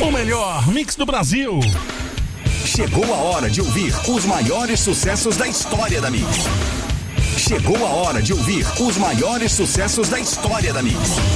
O melhor mix do Brasil. Chegou a hora de ouvir os maiores sucessos da história da Mix. Chegou a hora de ouvir os maiores sucessos da história da Mix.